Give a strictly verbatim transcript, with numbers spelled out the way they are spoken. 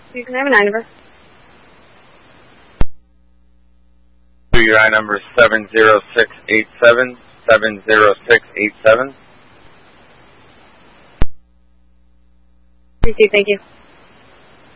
You can have an I number. Your I number is seven zero six eight seven, seven zero six eight seven. Received, thank you.